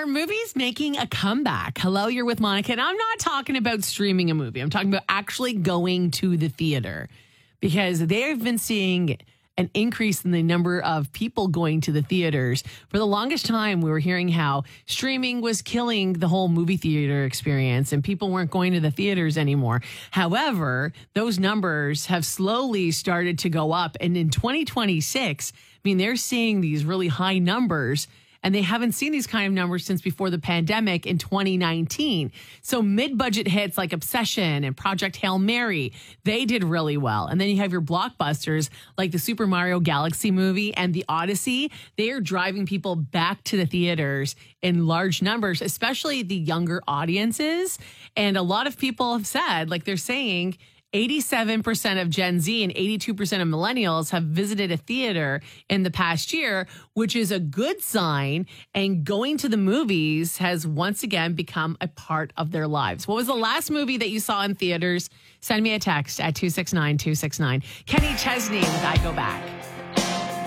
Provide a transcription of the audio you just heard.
Are movies making a comeback? Hello, you're with Monica. And I'm not talking about streaming a movie. I'm talking about actually going to the theater because they've been seeing an increase in the number of people going to the theaters. For the longest time, we were hearing how streaming was killing the whole movie theater experience and people weren't going to the theaters anymore. However, those numbers have slowly started to go up. And in 2026, they're seeing these really high numbers. And they haven't seen these kind of numbers since before the pandemic in 2019. So mid-budget hits like Obsession and Project Hail Mary, they did really well. And then you have your blockbusters like the Super Mario Galaxy movie and The Odyssey. They are driving people back to the theaters in large numbers, especially the younger audiences. And a lot of people have said, like they're saying, 87% of Gen Z and 82% of millennials have visited a theater in the past year, which is a good sign. And going to the movies has once again become a part of their lives. What was the last movie that you saw in theaters? Send me a text at 269-269. Kenny Chesney with I Go Back.